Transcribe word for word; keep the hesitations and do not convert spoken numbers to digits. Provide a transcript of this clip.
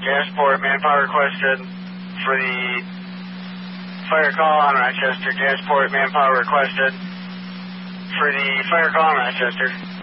Gasport, manpower requested for the fire call on Rochester. Gasport, manpower requested for the fire call on Rochester.